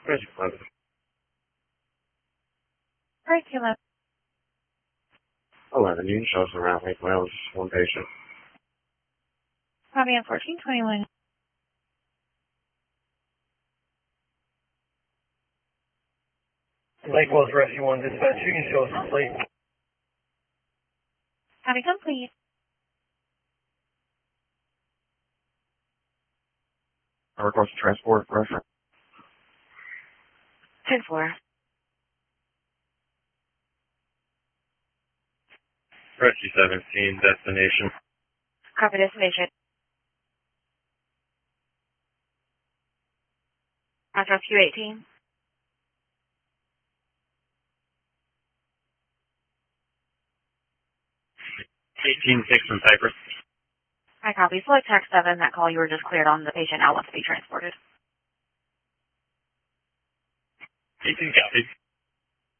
Bridge 11. Right, 11. 11. Union shows around Lake Wales. One patient. Copy on 1421. Lake Wales Rescue 1 dispatch, you can show us complete. Copy complete. I request transport reference. 10-4. Rescue 17, destination. Copy destination. Rescue 18. 18-6 in Cypress. I copy. Select Tax 7. That call you were just cleared on. The patient now wants to be transported. 18 copy.